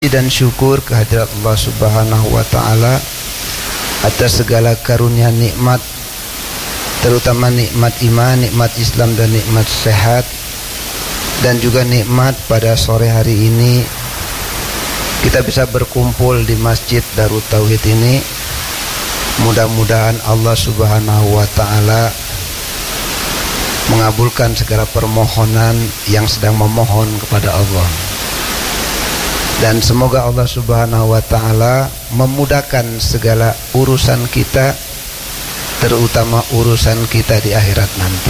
dan syukur kehadirat Allah Subhanahu wa taala atas segala karunia nikmat, terutama nikmat iman, nikmat Islam dan nikmat sehat, dan juga nikmat pada sore hari ini kita bisa berkumpul di Masjid Darut Tauhid ini. Mudah-mudahan Allah Subhanahu wa taala mengabulkan segala permohonan yang sedang memohon kepada Allah. Dan semoga Allah Subhanahu wa taala memudahkan segala urusan kita, terutama urusan kita di akhirat nanti.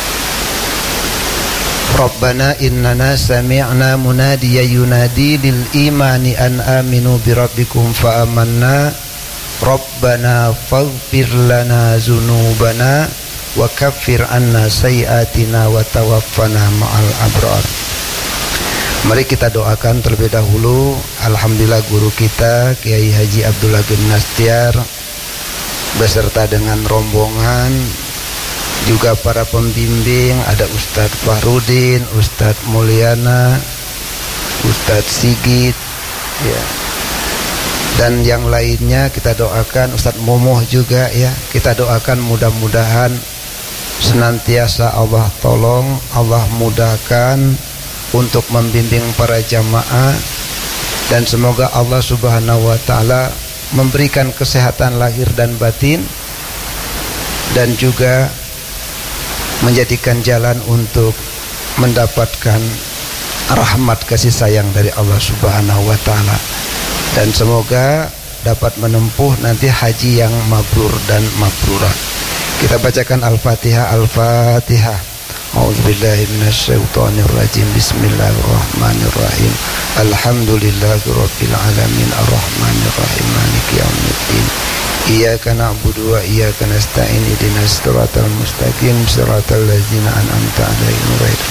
Rabbana innana sami'na munadiyan yunadi lil imani an aminu bi rabbikum fa amanna. Rabbana faghfir lana dzunubana wa kaffir anna sayyi'atina wa tawaffana ma'al abrar. Mari kita doakan terlebih dahulu. Alhamdulillah guru kita Kiai Haji Abdullah bin Nastiar beserta dengan rombongan, juga para pembimbing, ada Ustadz Fahrudin, Ustadz Mulyana, Ustadz Sigit, ya, dan yang lainnya kita doakan, Ustadz Momoh juga, ya, kita doakan mudah-mudahan senantiasa Allah tolong, Allah mudahkan untuk membimbing para jamaah, dan semoga Allah Subhanahu wa taala memberikan kesehatan lahir dan batin, dan juga menjadikan jalan untuk mendapatkan rahmat kasih sayang dari Allah Subhanahu wa taala, dan semoga dapat menempuh nanti haji yang mabrur dan mabrurah. Kita bacakan Al-Fatihah. Al-Fatihah. A'udzubillahi minasyaitonir rajim. Bismillahirrahmanirrahim. Alhamdulillahirabbil alamin arrahmanir rahim maliki yaumiddin. Iyyaka na'budu wa iyyaka nasta'in ihdinas siratal mustaqim siratal ladzina an'amta 'alaihim ghairil.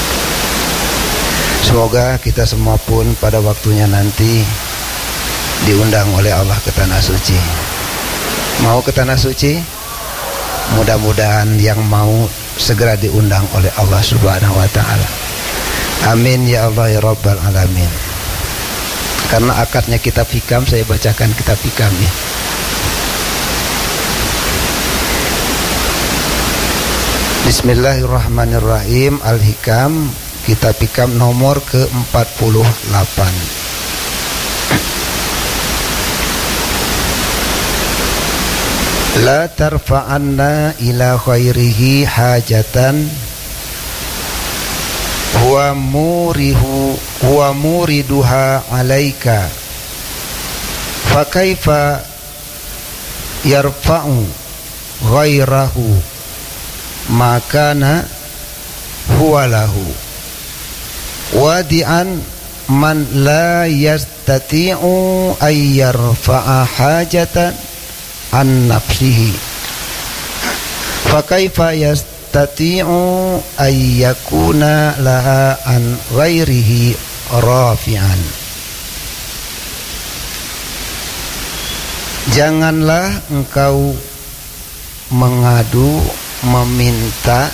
Semoga kita semua pun pada waktunya nanti diundang oleh Allah ke tanah suci. Mau ke tanah suci? Mudah-mudahan yang mau segera diundang oleh Allah Subhanahu wa taala. Amin ya Allah ya Rabbal alamin. Karena akadnya kitab hikam, saya bacakan kitab hikam ya. Bismillahirrahmanirrahim. Al-Hikam, kitab hikam nomor ke-48. La tarfa'anna ila khairihi hajatan huwa muriduha alaika fa kaifa yarfa'u ghairahu makana huwa lahu wadi'an man la yastati'u ay yarfa'a hajatan an nafsihi fa kaifa yastati'u ay yakuna laha an ghairihi rafi'an. Janganlah engkau mengadu, meminta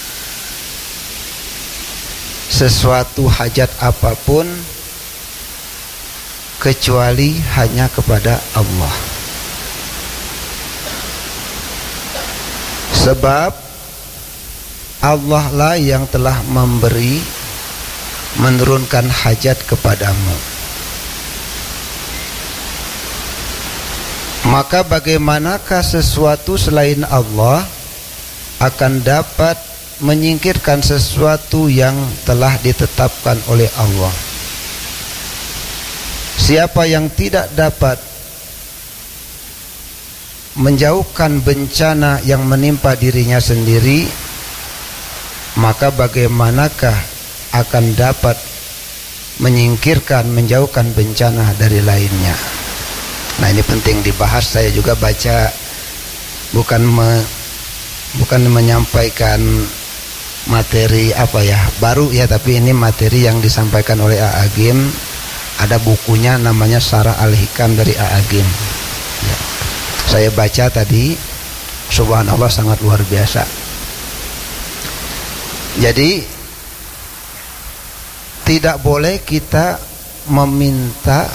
sesuatu hajat apapun kecuali hanya kepada Allah. Sebab Allah lah yang telah memberi, menurunkan hajat kepadamu. Maka bagaimanakah sesuatu selain Allah akan dapat menyingkirkan sesuatu yang telah ditetapkan oleh Allah? Siapa yang tidak dapat menjauhkan bencana yang menimpa dirinya sendiri, maka bagaimanakah akan dapat menyingkirkan, menjauhkan bencana dari lainnya? Nah, ini penting dibahas. Saya juga baca, bukan menyampaikan materi baru ya, tapi ini materi yang disampaikan oleh A'agim. Ada bukunya namanya Syarah Al-Hikam dari A'agim ya. Saya baca tadi, subhanallah sangat luar biasa. Jadi tidak boleh kita meminta